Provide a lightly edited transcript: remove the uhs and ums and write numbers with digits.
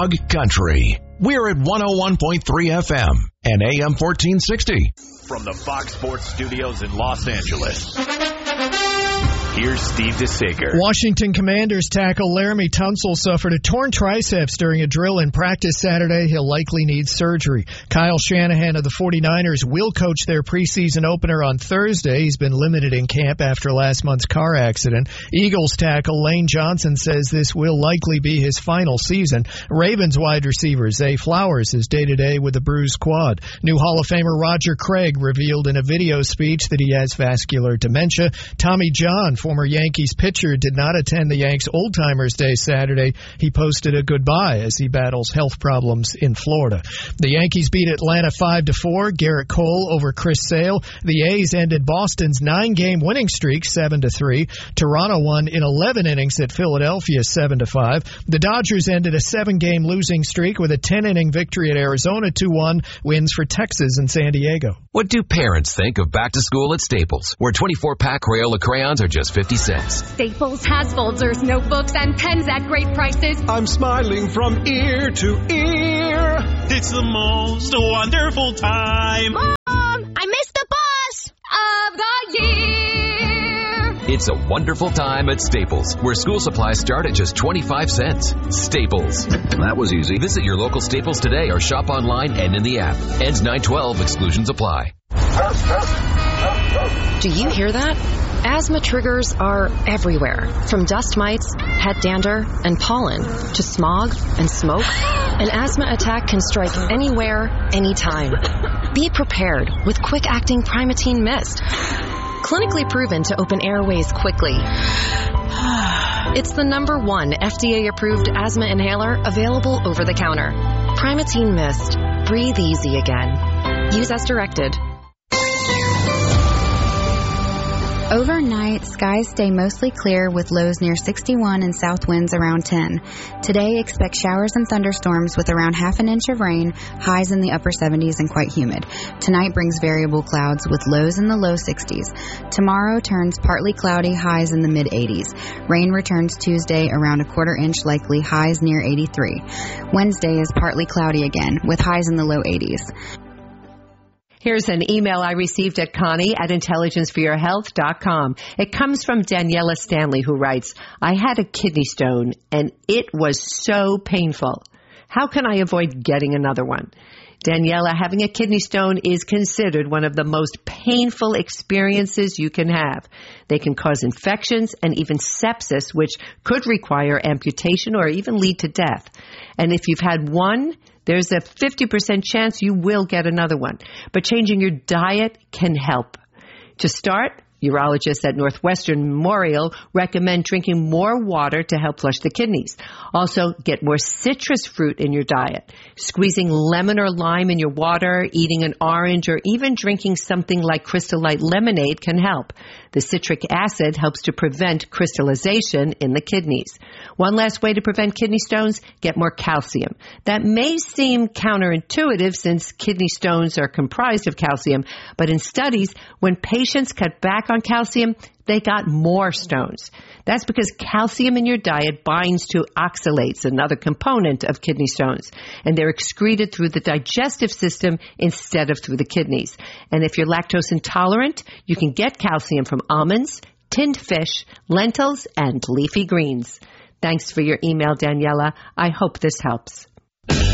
Dog Country. We're at 101.3 FM and AM 1460. From the Fox Sports Studios in Los Angeles, here's Steve DeSager. Washington Commanders tackle Laramie Tunsil suffered a torn triceps during a drill in practice Saturday. He'll likely need surgery. Kyle Shanahan of the 49ers will coach their preseason opener on Thursday. He's been limited in camp after last month's car accident. Eagles tackle Lane Johnson says this will likely be his final season. Ravens wide receiver Zay Flowers is day-to-day with a bruised quad. New Hall of Famer Roger Craig revealed in a video speech that he has vascular dementia. Tommy John, former Yankees pitcher, did not attend the Yanks Old Timers Day Saturday. He posted a goodbye as he battles health problems in Florida. The Yankees beat Atlanta 5-4. Garrett Cole over Chris Sale. The A's ended Boston's 9-game winning streak 7-3. Toronto won in 11 innings at Philadelphia 7-5. The Dodgers ended a 7-game losing streak with a 10-inning victory at Arizona 2-1. Wins for Texas and San Diego. What do parents think of back to school at Staples, where 24-pack Crayola crayons are just 50 cents? Staples has folders, notebooks, and pens at great prices. I'm smiling from ear to ear. It's the most wonderful time. Mom, I missed the bus of the year. It's a wonderful time at Staples, where school supplies start at just 25 cents. Staples. That was easy. Visit your local Staples today or shop online and in the app. Ends 9/12. Exclusions apply. Do you hear that? Asthma triggers are everywhere, from dust mites, pet dander, and pollen, to smog and smoke. An asthma attack can strike anywhere, anytime. Be prepared with quick-acting Primatene Mist. Clinically proven to open airways quickly. It's the #1 FDA-approved asthma inhaler available over the counter. Primatene Mist. Breathe easy again. Use as directed. Overnight, skies stay mostly clear with lows near 61 and south winds around 10. Today, expect showers and thunderstorms with around half an inch of rain, highs in the upper 70s and quite humid. Tonight brings variable clouds with lows in the low 60s. Tomorrow turns partly cloudy, highs in the mid-80s. Rain returns Tuesday around a quarter inch likely, highs near 83. Wednesday is partly cloudy again with highs in the low 80s. Here's an email I received at Connie@intelligenceforyourhealth.com. It comes from Daniela Stanley, who writes, I had a kidney stone and it was so painful. How can I avoid getting another one? Daniela, having a kidney stone is considered one of the most painful experiences you can have. They can cause infections and even sepsis, which could require amputation or even lead to death. And if you've had one, there's a 50% chance you will get another one. But changing your diet can help. To start, urologists at Northwestern Memorial recommend drinking more water to help flush the kidneys. Also, get more citrus fruit in your diet. Squeezing lemon or lime in your water, eating an orange, or even drinking something like Crystal Light lemonade can help. The citric acid helps to prevent crystallization in the kidneys. One last way to prevent kidney stones, get more calcium. That may seem counterintuitive since kidney stones are comprised of calcium, but in studies, when patients cut back on calcium, they got more stones. That's because calcium in your diet binds to oxalates, another component of kidney stones, and they're excreted through the digestive system instead of through the kidneys. And if you're lactose intolerant, you can get calcium from almonds, tinned fish, lentils, and leafy greens. Thanks for your email, Daniela. I hope this helps.